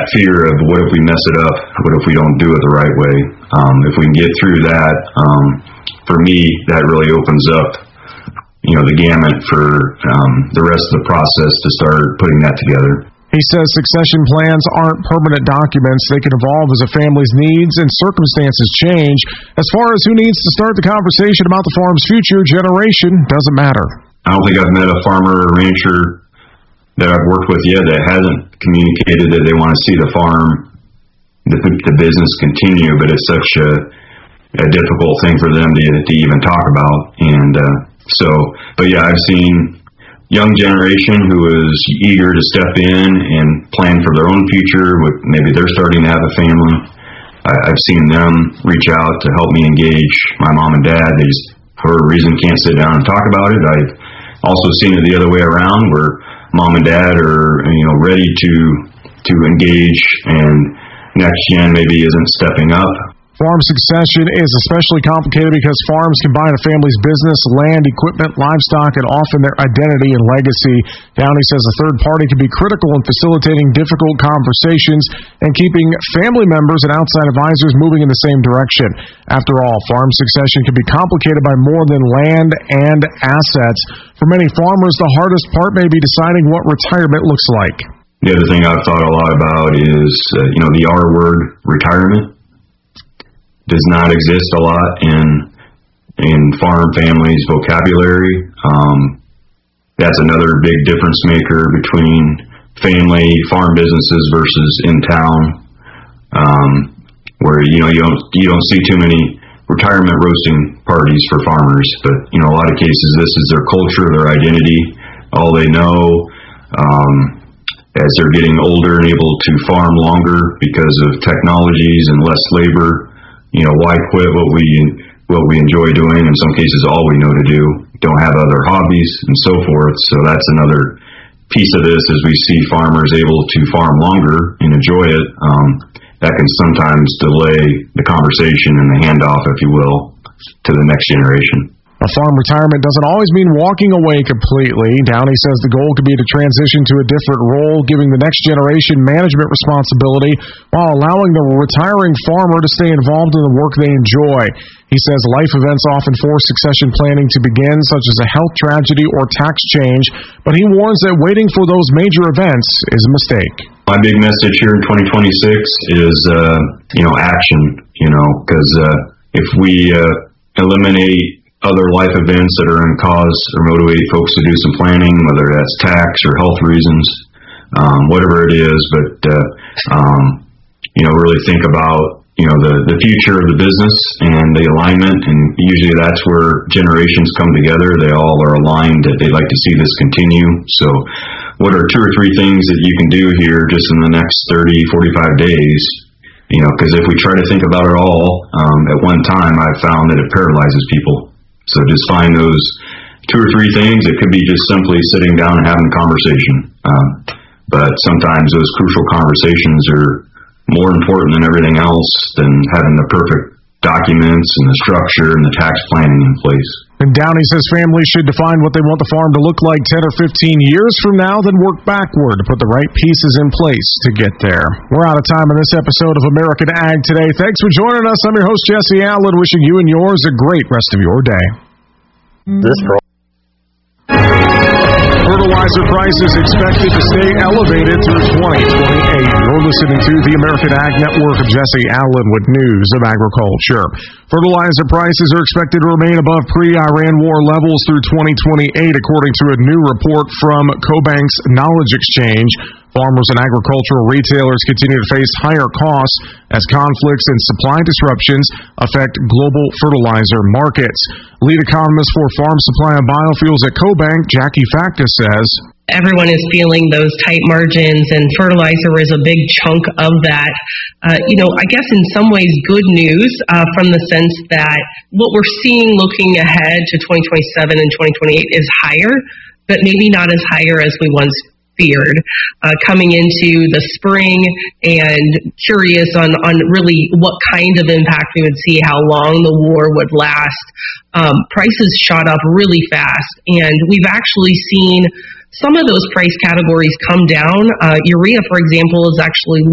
fear of what if we mess it up? What if we don't do it the right way? If we can get through that, for me, that really opens up, the gamut for the rest of the process to start putting that together. He says succession plans aren't permanent documents. They can evolve as a family's needs and circumstances change. As far as who needs to start the conversation about the farm's future, generation doesn't matter. I don't think I've met a farmer or rancher that I've worked with yet that hasn't communicated that they want to see the farm, the business continue, but it's such a difficult thing for them to even talk about. And but yeah, I've seen young generation who is eager to step in and plan for their own future. With maybe they're starting to have a family. I've seen them reach out to help me engage my mom and dad. They just, for a reason, can't sit down and talk about it. I've also seen it the other way around, where mom and dad are ready to engage, and next gen maybe isn't stepping up. Farm succession is especially complicated because farms combine a family's business, land, equipment, livestock, and often their identity and legacy. Downey says a third party can be critical in facilitating difficult conversations and keeping family members and outside advisors moving in the same direction. After all, farm succession can be complicated by more than land and assets. For many farmers, the hardest part may be deciding what retirement looks like. The other thing I've thought a lot about is, the R word, retirement. Does not exist a lot in farm families' vocabulary. That's another big difference maker between family farm businesses versus in town, where you don't see too many retirement roasting parties for farmers. But a lot of cases, this is their culture, their identity, all they know. As they're getting older and able to farm longer because of technologies and less labor. Why quit what we enjoy doing? In some cases, all we know to do. Don't have other hobbies and so forth. So that's another piece of this, as we see farmers able to farm longer and enjoy it. That can sometimes delay the conversation and the handoff, if you will, to the next generation. A farm retirement doesn't always mean walking away completely. Downey says the goal could be to transition to a different role, giving the next generation management responsibility while allowing the retiring farmer to stay involved in the work they enjoy. He says life events often force succession planning to begin, such as a health tragedy or tax change, but he warns that waiting for those major events is a mistake. My big message here in 2026 is, action, because if we eliminate other life events that are going to cause or motivate folks to do some planning, whether that's tax or health reasons, whatever it is, but really think about the future of the business and the alignment, and usually that's where generations come together. They all are aligned that they'd like to see this continue. So what are 2 or 3 things that you can do here just in the next 30, 45 days? Because if we try to think about it all at one time, I've found that it paralyzes people. So just find those 2 or 3 things. It could be just simply sitting down and having a conversation. But sometimes those crucial conversations are more important than everything else, than having the perfect documents and the structure and the tax planning in place. And Downey says families should define what they want the farm to look like 10 or 15 years from now, then work backward to put the right pieces in place to get there. We're out of time on this episode of American Ag Today. Thanks for joining us. I'm your host, Jesse Allen, wishing you and yours a great rest of your day. Fertilizer prices expected to stay elevated through 2028. You're listening to the American Ag Network. of Jesse Allen with news of agriculture. Fertilizer prices are expected to remain above pre-Iran war levels through 2028, according to a new report from CoBank's Knowledge Exchange. Farmers and agricultural retailers continue to face higher costs as conflicts and supply disruptions affect global fertilizer markets. Lead economist for Farm Supply and Biofuels at CoBank, Jackie Facta, says, everyone is feeling those tight margins, and fertilizer is a big chunk of that. I guess in some ways good news from the sense that what we're seeing looking ahead to 2027 and 2028 is higher, but maybe not as higher as we once feared coming into the spring, and curious on really what kind of impact we would see, how long the war would last. Prices shot up really fast, and we've actually seen some of those price categories come down. Urea, for example, is actually